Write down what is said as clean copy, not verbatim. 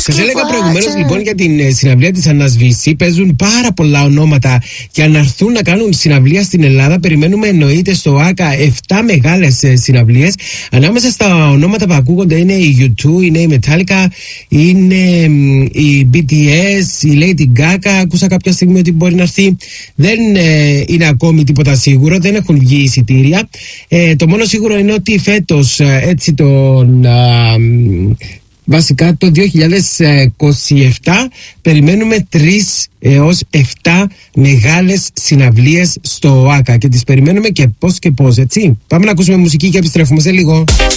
Σας έλεγα προηγουμένως λοιπόν για την συναυλία της Αννάς Βύση. Παίζουν πάρα πολλά ονόματα και να έρθουν να κάνουν συναυλία στην Ελλάδα. Περιμένουμε εννοείται στο ΆΚΑ 7 μεγάλες συναυλίες. Ανάμεσα στα ονόματα που ακούγονται είναι η U2, είναι η Metallica, είναι η BTS, η Lady Gaga. Ακούσα κάποια στιγμή ότι μπορεί να έρθει. Δεν είναι ακόμη τίποτα σίγουρο, δεν έχουν βγει εισιτήρια. Το μόνο σίγουρο είναι ότι φέτος έτσι βασικά το 2027 περιμένουμε 3 έως 7 μεγάλες συναυλίες στο ΆΚΑ και τις περιμένουμε και πώς, έτσι. Πάμε να ακούσουμε μουσική και επιστρέφουμε σε λίγο.